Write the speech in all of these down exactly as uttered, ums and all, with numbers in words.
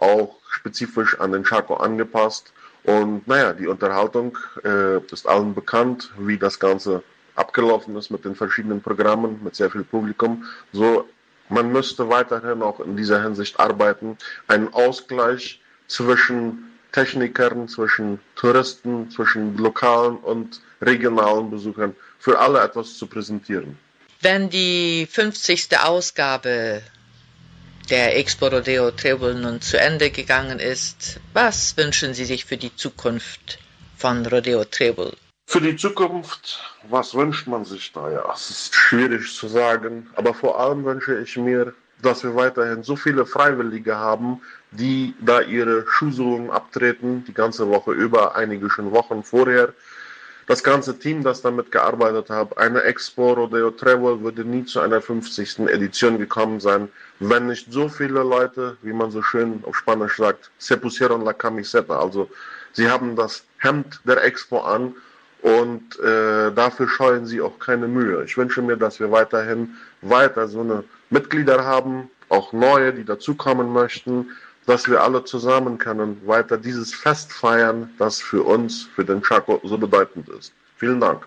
auch spezifisch an den Chaco angepasst. Und naja, die Unterhaltung äh, ist allen bekannt, wie das Ganze abgelaufen ist mit den verschiedenen Programmen, mit sehr viel Publikum. So, man müsste weiterhin auch in dieser Hinsicht arbeiten, einen Ausgleich zwischen Technikern, zwischen Touristen, zwischen lokalen und regionalen Besuchern, für alle etwas zu präsentieren. Wenn die fünfzigste Ausgabe der Expo Rodeo Trébol nun zu Ende gegangen ist, was wünschen Sie sich für die Zukunft von Rodeo Trébol? Für die Zukunft, was wünscht man sich da? Ja, es ist schwierig zu sagen, aber vor allem wünsche ich mir, dass wir weiterhin so viele Freiwillige haben, die da ihre Schuhsohlen abtreten, die ganze Woche über, einige schon Wochen vorher. Das ganze Team, das damit gearbeitet hat, eine Expo Rodeo Trébol würde nie zu einer fünfzigsten Edition gekommen sein, wenn nicht so viele Leute, wie man so schön auf Spanisch sagt, se pusieron la camiseta, also sie haben das Hemd der Expo an und äh, dafür scheuen sie auch keine Mühe. Ich wünsche mir, dass wir weiterhin weiter so eine Mitglieder haben, auch neue, die dazukommen möchten, dass wir alle zusammen können weiter dieses Fest feiern, das für uns, für den Chaco so bedeutend ist. Vielen Dank.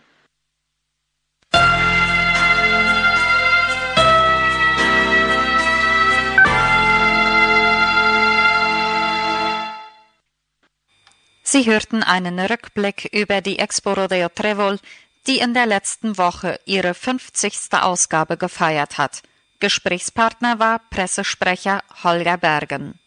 Sie hörten einen Rückblick über die Expo Rodeo Trébol, die in der letzten Woche ihre fünfzigste Ausgabe gefeiert hat. Gesprächspartner war Pressesprecher Holger Bergen.